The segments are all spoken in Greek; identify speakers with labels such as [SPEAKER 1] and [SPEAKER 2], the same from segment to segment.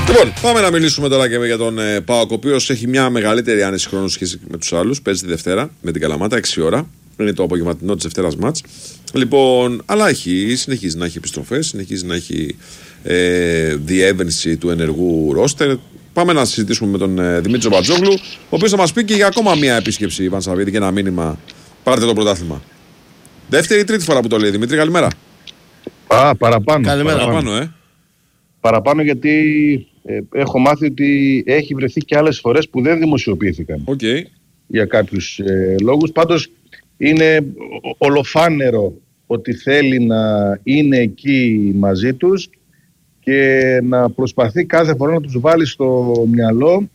[SPEAKER 1] Λοιπόν, πάμε να μιλήσουμε τώρα και για τον ΠΑΟΚ, ο οποίος έχει μια μεγαλύτερη άνεση χρόνου σχέση με τους άλλους. Παίζει τη Δευτέρα με την Καλαμάτα, 6 ώρα. Είναι το απογευματινό της Δευτέρας μάτς. Λοιπόν, αλλά συνεχίζει να έχει επιστροφές, συνεχίζει να έχει διεύρυνση του ενεργού ρόστερ. Πάμε να συζητήσουμε με τον Δημήτρη Μπατζόγλου, ο οποίος θα μας πει και για ακόμα μια επίσκεψη, Ιβάν Σαββίδη, και ένα μήνυμα. Πάρτε το πρωτάθλημα. Δεύτερη ή τρίτη φορά που το λέει, Δημήτρη, καλημέρα.
[SPEAKER 2] Παραπάνω.
[SPEAKER 1] Καλημέρα.
[SPEAKER 2] Παραπάνω γιατί έχω μάθει ότι έχει βρεθεί και άλλες φορές που δεν δημοσιοποιήθηκαν.
[SPEAKER 1] Okay.
[SPEAKER 2] Για κάποιους λόγους. Πάντως είναι ολοφάνερο ότι θέλει να είναι εκεί μαζί τους και να προσπαθεί κάθε φορά να τους βάλει στο μυαλό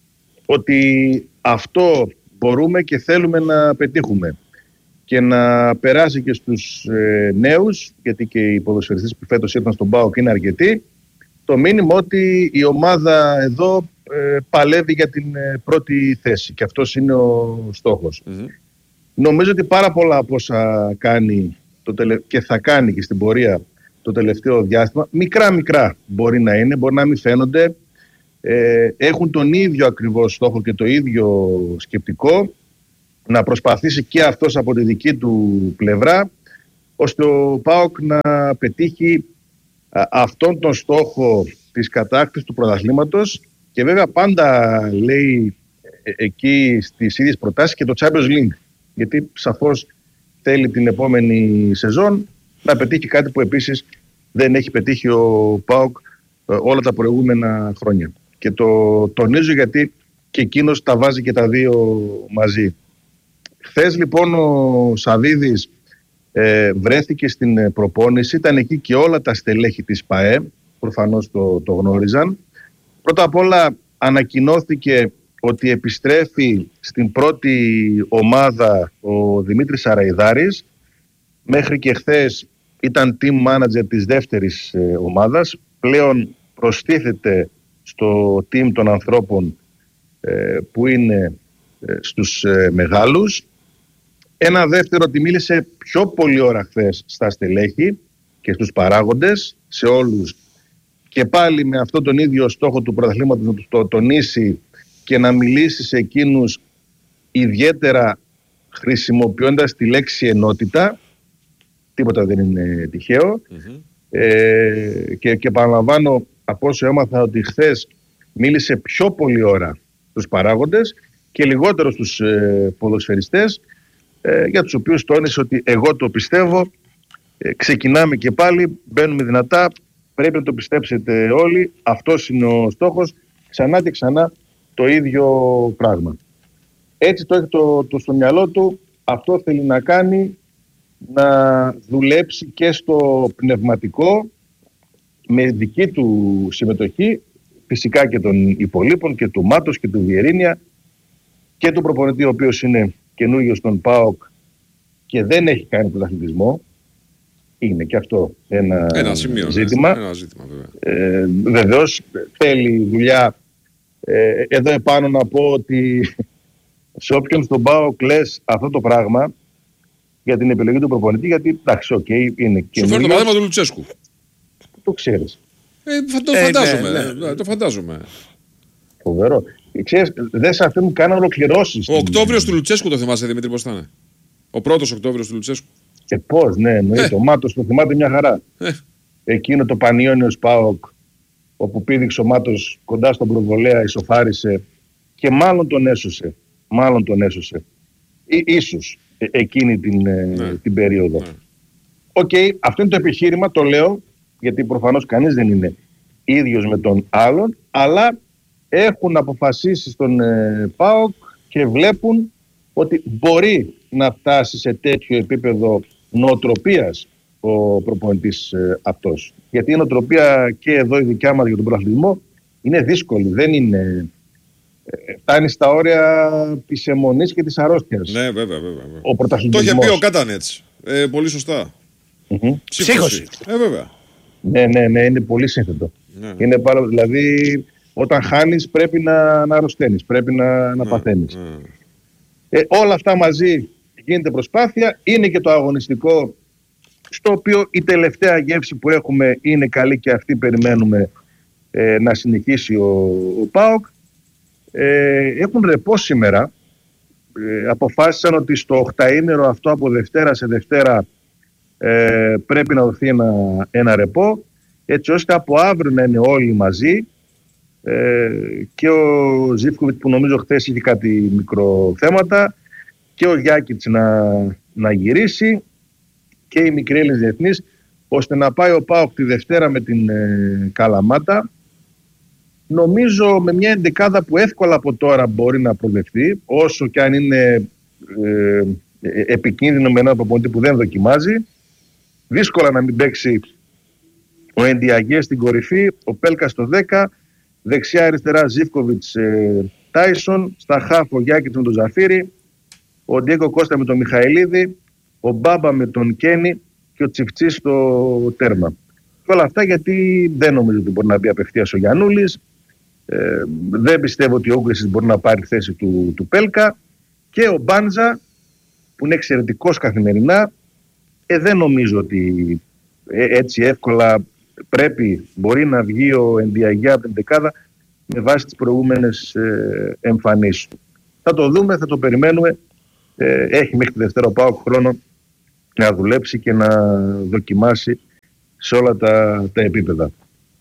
[SPEAKER 2] ότι αυτό μπορούμε και θέλουμε να πετύχουμε. Και να περάσει και στους νέους, γιατί και οι ποδοσφαιριστές που φέτος ήρθαν στον ΠΑΟΚ είναι αρκετοί, το μήνυμα ότι η ομάδα εδώ παλεύει για την πρώτη θέση. Και αυτός είναι ο στόχος. Νομίζω ότι πάρα πολλά από όσα κάνει και θα κάνει και στην πορεία το τελευταίο διάστημα, μικρά μπορεί να είναι, μπορεί να μην φαίνονται, έχουν τον ίδιο ακριβώς στόχο και το ίδιο σκεπτικό, να προσπαθήσει και αυτός από τη δική του πλευρά, ώστε ο ΠΑΟΚ να πετύχει αυτόν τον στόχο της κατάκτησης του πρωταθλήματος, και βέβαια πάντα λέει εκεί στις ίδιες προτάσεις και το Champions League, γιατί σαφώς θέλει την επόμενη σεζόν να πετύχει κάτι που επίσης δεν έχει πετύχει ο ΠΑΟΚ όλα τα προηγούμενα χρόνια. Και το τονίζω γιατί και εκείνος τα βάζει και τα δύο μαζί. Χθες λοιπόν ο Σαββίδης βρέθηκε στην προπόνηση, ήταν εκεί και όλα τα στελέχη της ΠΑΕ, προφανώς το γνώριζαν. Πρώτα απ' όλα ανακοινώθηκε ότι επιστρέφει στην πρώτη ομάδα ο Δημήτρης Αραϊδάρης. Μέχρι και χθες ήταν team manager της δεύτερης ομάδας. Πλέον προστίθεται στο team των ανθρώπων που είναι στους μεγάλους. Ένα δεύτερο, ότι μίλησε πιο πολλή ώρα χθες στα στελέχη και στους παράγοντες, σε όλους, και πάλι με αυτόν τον ίδιο στόχο του πρωταθλήματος, να τους το τονίσει και να μιλήσει σε εκείνους ιδιαίτερα χρησιμοποιώντας τη λέξη ενότητα. Τίποτα δεν είναι τυχαίο. Και παραλαμβάνω, από όσο έμαθα, ότι χθες μίλησε πιο πολλή ώρα στους παράγοντες και λιγότερο στους ποδοσφαιριστές, για τους οποίους τόνισε ότι εγώ το πιστεύω, ξεκινάμε και πάλι, μπαίνουμε δυνατά, πρέπει να το πιστέψετε όλοι, αυτός είναι ο στόχος, ξανά και ξανά το ίδιο πράγμα. Έτσι το έχει στο μυαλό του, αυτό θέλει να κάνει, να δουλέψει και στο πνευματικό, με δική του συμμετοχή, φυσικά και των υπολείπων, και του Μάτος και του Βιερίνια και του προπονητή, ο οποίος είναι καινούργιος στον ΠΑΟΚ και δεν έχει κάνει πρωταθλητισμό. Είναι και αυτό ένα σημείο, ζήτημα.
[SPEAKER 1] Ένα ζήτημα
[SPEAKER 2] βεβαίως θέλει δουλειά. Εδώ επάνω να πω ότι σε όποιον στον ΠΑΟΚ λες αυτό το πράγμα για την επιλογή του προπονητή, γιατί εντάξει, είναι καινούργιος.
[SPEAKER 1] Σου φέρνει το παράδειγμα του Λουτσέσκου.
[SPEAKER 2] Το ξέρεις.
[SPEAKER 1] Το φαντάζομαι.
[SPEAKER 2] Φοβερό. Ξέρεις, δεν σε αφήνουν καν να ολοκληρώσεις.
[SPEAKER 1] Ο Οκτώβριος του Λουτσέσκου το θυμάσαι, Δημήτρη, πώς θα είναι? Ο πρώτος Οκτώβριος του Λουτσέσκου.
[SPEAKER 2] Και πώς, ναι, εννοείται. Ο Μάτος το θυμάται μια χαρά. Εκείνο το Πανιόνιος ΠΑΟΚ, όπου πήδηξε ο Μάτος κοντά στον προβολέα, ισοφάρισε και μάλλον τον έσωσε. Ίσως εκείνη την περίοδο. Οκ, αυτό είναι το επιχείρημα, το λέω, γιατί προφανώς κανείς δεν είναι ίδιος με τον άλλον, αλλά έχουν αποφασίσει στον ΠΑΟΚ και βλέπουν ότι μπορεί να φτάσει σε τέτοιο επίπεδο νοοτροπίας ο προπονητής αυτός. Γιατί η νοοτροπία και εδώ η δικιά μας για τον πρωταθλητισμό είναι δύσκολη, δεν είναι... Φτάνει στα όρια της αιμονής και της αρρώστιας.
[SPEAKER 1] Ναι, βέβαια.
[SPEAKER 2] Ο πρωταθλητισμός.
[SPEAKER 1] Το είχε πει ο Κάτανετς. Πολύ σωστά.
[SPEAKER 2] Ψύχωση.
[SPEAKER 1] Βέβαια.
[SPEAKER 2] Ναι, είναι πολύ σύνθετο. Ναι. Είναι δηλαδή, όταν χάνεις πρέπει να αρρωσταίνεις, πρέπει να παθαίνεις. Όλα αυτά μαζί γίνεται προσπάθεια. Είναι και το αγωνιστικό, στο οποίο η τελευταία γεύση που έχουμε είναι καλή και αυτή περιμένουμε να συνεχίσει ο ΠΑΟΚ. Έχουν ρεπό σήμερα. Αποφάσισαν ότι στο 8ήμερο αυτό από Δευτέρα σε Δευτέρα πρέπει να δοθεί ένα ρεπό, έτσι ώστε από αύριο να είναι όλοι μαζί, και ο Ζίβκοβιτς που νομίζω χθες είχε κάτι μικροθέματα, και ο Γιάκητς να γυρίσει, και οι μικροί Έλληνες διεθνείς, ώστε να πάει ο ΠΑΟΚ τη Δευτέρα με την Καλαμάτα. Νομίζω με μια εντεκάδα που εύκολα από τώρα μπορεί να προβλεφθεί, όσο και αν είναι επικίνδυνο με έναν προπονητή που δεν δοκιμάζει. Δύσκολα να μην παίξει ο Ενδιαγέ στην κορυφή, ο Πέλκα στο 10, δεξιά αριστερά Ζίβκοβιτς, Τάισον, στα χαφ ο Γιάκητς με τον Ζαφίρι, ο Ντιέγκο Κώστα με τον Μιχαηλίδη, ο Μπάμπα με τον Κένι και ο Τσιφτσής στο τέρμα. Και όλα αυτά γιατί δεν νομίζω ότι μπορεί να μπει απευθείας ο Γιαννούλης. Δεν πιστεύω ότι ο Ούγκρησης μπορεί να πάρει θέση του Πέλκα, και ο Μπάντζα που είναι εξαιρετικός καθημερινά. Δεν νομίζω ότι έτσι εύκολα μπορεί να βγει ο Ενδιαγιά από την δεκάδα με βάση τις προηγούμενες εμφανίσεις του. Θα το δούμε, θα το περιμένουμε. Έχει μέχρι τη Δευτέρα ο ΠΑΟΚ χρόνο να δουλέψει και να δοκιμάσει σε όλα τα επίπεδα.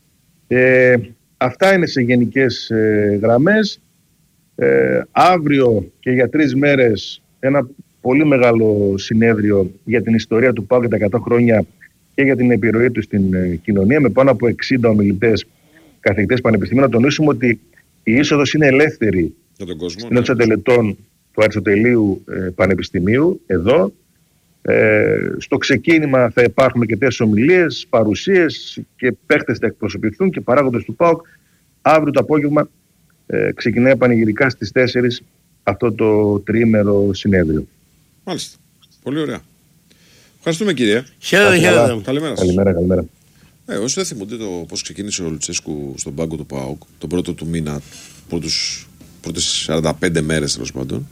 [SPEAKER 2] Αυτά είναι σε γενικές γραμμές. Αύριο και για 3 μέρες ένα πολύ μεγάλο συνέδριο για την ιστορία του ΠΑΟΚ για τα 100 χρόνια και για την επιρροή του στην κοινωνία, με πάνω από 60 ομιλητές, καθηγητές πανεπιστημίου. Να τονίσουμε ότι η είσοδος είναι ελεύθερη στην αίθουσα τελετών του Αριστοτελείου Πανεπιστημίου εδώ. Στο ξεκίνημα θα υπάρχουν και 4 ομιλίες, παρουσίες, και παίχτες θα εκπροσωπηθούν και παράγοντες του ΠΑΟΚ. Αύριο το απόγευμα ξεκινάει πανηγυρικά στις 4 αυτό το τριήμερο συνέδριο.
[SPEAKER 1] Μάλιστα. Πολύ ωραία. Ευχαριστούμε, κύριε.
[SPEAKER 3] Χαίρετε.
[SPEAKER 2] Καλημέρα.
[SPEAKER 1] Όσοι δεν θυμούνται πώς ξεκίνησε ο Λουτσέσκου στον πάγκο του ΠΑΟΚ, τον πρώτο του μήνα, πρώτες 45 μέρες τέλος πάντων,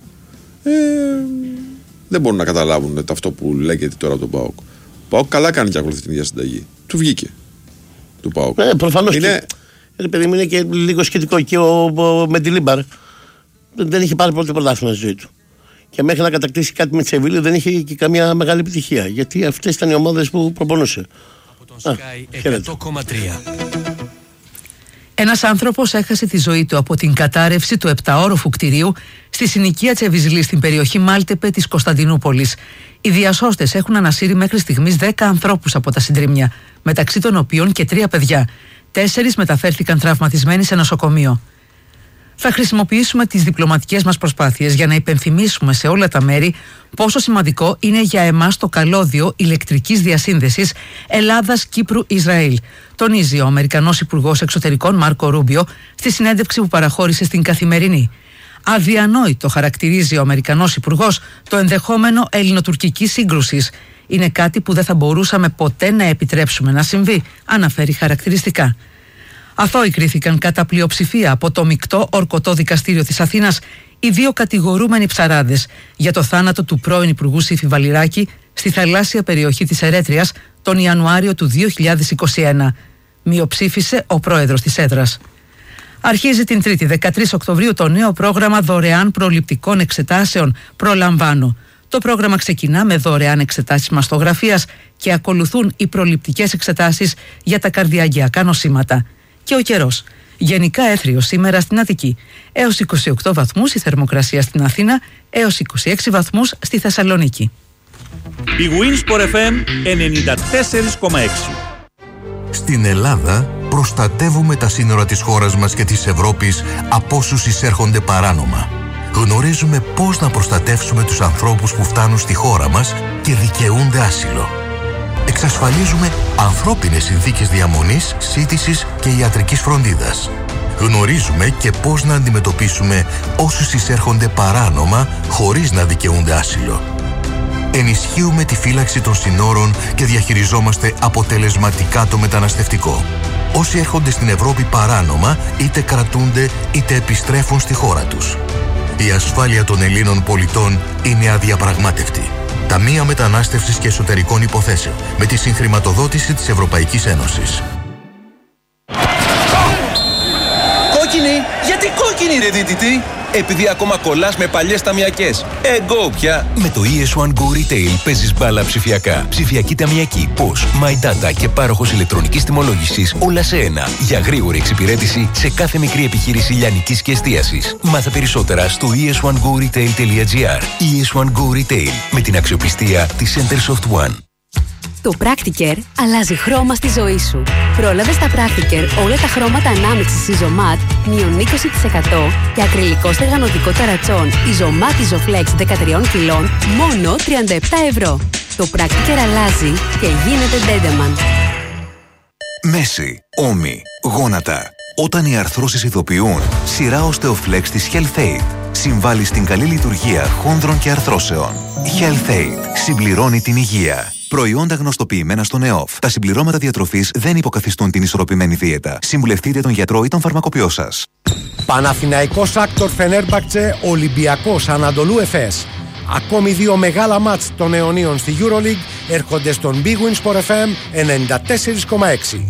[SPEAKER 1] δεν μπορούν να καταλάβουν αυτό που λέγεται τώρα από τον ΠΑΟΚ. Ο ΠΑΟΚ καλά κάνει και ακολουθεί την ίδια συνταγή. Του βγήκε. Του ΠΑΟΚ.
[SPEAKER 3] Προφανώς. Παιδί μου, είναι και λίγο σχετικό. Και ο Μεντιλίμπαρ δεν είχε πάρει πρώτο πρωτάθλημα στη ζωή του. Και μέχρι να κατακτήσει κάτι με τη Σεβίλη δεν είχε και καμία μεγάλη επιτυχία. Γιατί αυτές ήταν οι ομάδες που προπονούσε.
[SPEAKER 4] Από τον Sky 100,3.
[SPEAKER 5] Ένας άνθρωπος έχασε τη ζωή του από την κατάρρευση του 7όροφου κτηρίου στη συνοικία Τσεβιζλή στην περιοχή Μάλτεπε της Κωνσταντινούπολης. Οι διασώστες έχουν ανασύρει μέχρι στιγμής 10 ανθρώπους από τα συντρίμμια, μεταξύ των οποίων και 3 παιδιά. 4 μεταφέρθηκαν τραυματισμένοι σε νοσοκομείο. Θα χρησιμοποιήσουμε τις διπλωματικές μας προσπάθειες για να υπενθυμίσουμε σε όλα τα μέρη πόσο σημαντικό είναι για εμάς το καλώδιο ηλεκτρικής διασύνδεσης Ελλάδας-Κύπρου-Ισραήλ, τονίζει ο Αμερικανός Υπουργός Εξωτερικών Μάρκο Ρούμπιο στη συνέντευξη που παραχώρησε στην Καθημερινή. Αδιανόητο χαρακτηρίζει ο Αμερικανός Υπουργός το ενδεχόμενο ελληνοτουρκικής σύγκρουσης. Είναι κάτι που δεν θα μπορούσαμε ποτέ να επιτρέψουμε να συμβεί, αναφέρει χαρακτηριστικά. Αθώοι κρίθηκαν κατά πλειοψηφία από το μεικτό ορκωτό δικαστήριο της Αθήνας οι 2 κατηγορούμενοι ψαράδες για το θάνατο του πρώην Υπουργού Σύφη Βαλιράκη στη θαλάσσια περιοχή της Ερέτριας τον Ιανουάριο του 2021. Μειοψήφισε ο πρόεδρος της έδρας. Αρχίζει την 3η 13 Οκτωβρίου το νέο πρόγραμμα δωρεάν προληπτικών εξετάσεων «Προλαμβάνω». Το πρόγραμμα ξεκινά με δωρεάν εξετάσεις μαστογραφίας και ακολουθούν οι προληπτικές εξετάσεις για τα καρδιαγγειακά νοσήματα. Και ο καιρός. Γενικά έθριο σήμερα στην Αττική. Έως 28 βαθμούς η θερμοκρασία στην Αθήνα, έως 26 βαθμούς στη Θεσσαλονίκη.
[SPEAKER 6] Η Winsport FM 94,6.
[SPEAKER 7] Στην Ελλάδα προστατεύουμε τα σύνορα της χώρας μας και της Ευρώπης από όσους εισέρχονται παράνομα. Γνωρίζουμε πώς να προστατεύσουμε τους ανθρώπους που φτάνουν στη χώρα μας και δικαιούνται άσυλο. Εξασφαλίζουμε ανθρώπινες συνθήκες διαμονής, σύντησης και ιατρικής φροντίδας. Γνωρίζουμε και πώς να αντιμετωπίσουμε όσους εισέρχονται παράνομα χωρίς να δικαιούνται άσυλο. Ενισχύουμε τη φύλαξη των συνόρων και διαχειριζόμαστε αποτελεσματικά το μεταναστευτικό. Όσοι έρχονται στην Ευρώπη παράνομα είτε κρατούνται είτε επιστρέφουν στη χώρα τους. Η ασφάλεια των Ελλήνων πολιτών είναι αδιαπραγμάτευτη. Ταμεία Μετανάστευσης και Εσωτερικών Υποθέσεων με τη συγχρηματοδότηση της Ευρωπαϊκής Ένωσης.
[SPEAKER 8] Γιατί κόκκινη ρε διαιτητή? Επειδή ακόμα κολλάς με παλιές ταμιακές. Εγώ πια.
[SPEAKER 9] Με το ES1 Go Retail παίζεις μπάλα ψηφιακά. Ψηφιακή ταμιακή, POS, My Data και πάροχος ηλεκτρονικής τιμολόγησης, όλα σε ένα. Για γρήγορη εξυπηρέτηση σε κάθε μικρή επιχείρηση λιανικής και εστίασης. Μάθε περισσότερα στο es1goretail.gr. ES1 Go Retail, με την αξιοπιστία της Centersoft One.
[SPEAKER 10] Το Practicare αλλάζει χρώμα στη ζωή σου. Πρόλαβε στα Practicare όλα τα χρώματα ανάμειξης Isomat μείον 20% και ακριλικό στεγανοτικό ταρατσόν Isomat Isoflex 13 κιλών μόνο 37 ευρώ. Το Practicare αλλάζει και γίνεται Dendaman.
[SPEAKER 11] Μέση, ώμοι, γόνατα. Όταν οι αρθρώσεις ειδοποιούν, σειρά Osteoflex της HealthAid συμβάλλει στην καλή λειτουργία χόνδρων και αρθρώσεων. HealthAid συμπληρώνει την υγεία. Προϊόντα γνωστοποιημένα στον ΕΟΦ. Τα συμπληρώματα διατροφής δεν υποκαθιστούν την ισορροπημένη δίαιτα. Συμβουλευτείτε τον γιατρό ή τον φαρμακοποιό σας.
[SPEAKER 12] Παναθηναϊκός Άκτορ Φενέρμπαχτσε, Ολυμπιακός Ανατολού Εφές. Ακόμη δύο μεγάλα μάτς των αιωνίων στη EuroLeague έρχονται στον Big Win Sport FM 94,6.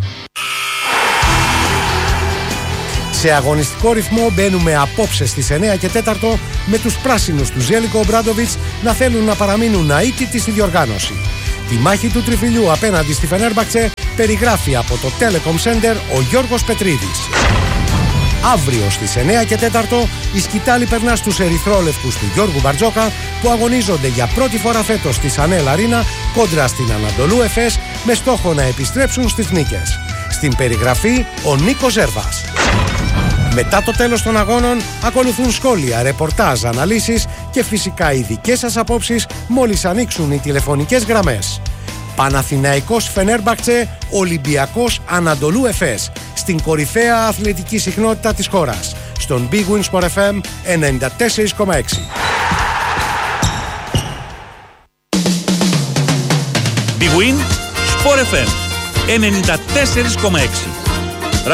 [SPEAKER 12] Σε αγωνιστικό ρυθμό μπαίνουμε απόψε στις 9 και 4 με τους πράσινους του Ζέλικο Ομπράντοβιτς να θέλουν να παραμείνουν αίτητοι στη διοργάνωση. Τη μάχη του τριφυλιού απέναντι στη Φενέρμπαχτσε περιγράφει από το Telecom Center ο Γιώργος Πετρίδης. Αύριο στις 9 και 4 η σκητάλη περνά στους ερυθρόλευκους του Γιώργου Μπαρτζόκα που αγωνίζονται για πρώτη φορά φέτος στη Σανέλ Αρίνα κόντρα στην Ανατολού Εφές με στόχο να επιστρέψουν στις νίκες. Στην περιγραφή ο Νίκος Ζέρβας. Μετά το τέλος των αγώνων ακολουθούν σχόλια, ρεπορτάζ, αναλύσεις και φυσικά οι δικές σας απόψεις μόλις ανοίξουν οι τηλεφωνικές γραμμές. Παναθηναϊκός Φενέρμπαχτσε, Ολυμπιακός Ανατολού Εφές, στην κορυφαία αθλητική συχνότητα της χώρας, στον Big Win Sport FM 94,6.
[SPEAKER 6] Big Win Sport FM 94,6.